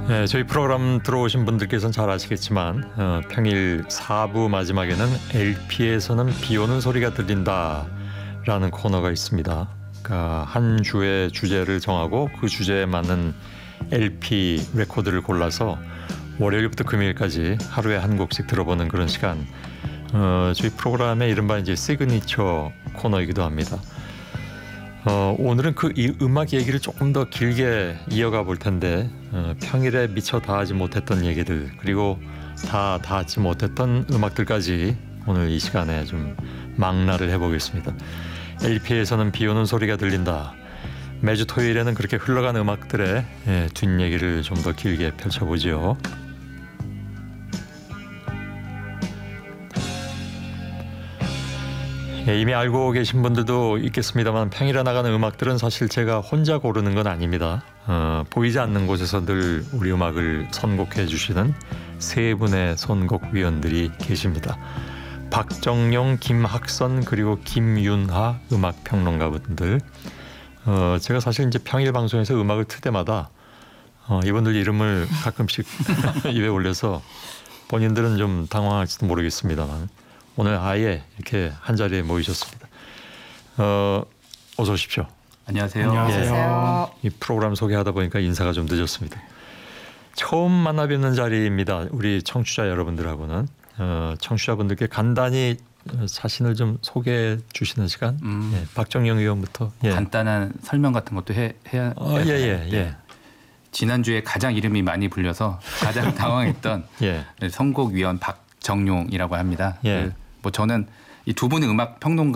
네, 저희 프로그램 들어오신 분들께서는 잘 아시겠지만 평일 4부 마지막에는 LP에서는 비 오는 소리가 들린다라는 코너가 있습니다. 그러니까 한 주의 주제를 정하고 그 주제에 맞는 LP 레코드를 골라서 월요일부터 금요일까지 하루에 한 곡씩 들어보는 그런 시간. 저희 프로그램의 이른바 이제 시그니처 코너이기도 합니다. 오늘은 이 음악 얘기를 조금 더 길게 이어가 볼 텐데 평일에 미처 다 하지 못했던 얘기들 그리고 다 하지 못했던 음악들까지 오늘 이 시간에 좀 망라를 해보겠습니다. LP에서는 비 오는 소리가 들린다. 매주 토요일에는 그렇게 흘러간 음악들의 뒷얘기를 좀 더 길게 펼쳐보죠. 이미 알고 계신 분들도 있겠습니다만 평일에 나가는 음악들은 사실 제가 혼자 고르는 건 아닙니다. 보이지 않는 곳에서 늘 우리 음악을 선곡해 주시는 세 분의 선곡위원들이 계십니다. 박정용, 김학선 그리고 김윤하 음악평론가분들. 제가 사실 이제 평일 방송에서 음악을 틀 때마다 이분들 이름을 가끔씩 입에 올려서 본인들은 좀 당황할지도 모르겠습니다만 오늘 아예 이렇게 한 자리에 모이셨습니다. 어서 오십시오. 안녕하세요. 안녕하세요. 이 프로그램 소개하다 보니까 인사가 좀 늦었습니다. 처음 만나 뵙는 자리입니다. 우리 청취자 여러분들하고는 청취자분들께 간단히 자신을 좀 소개해 주시는 시간. 박정영 의원부터. 간단한 설명 같은 것도 해야 예. 지난주에 가장 이름이 많이 불려서 가장 당황했던 선곡위원 박정용이라고 합니다. 예. 저는 이 두 분의 음악 평론가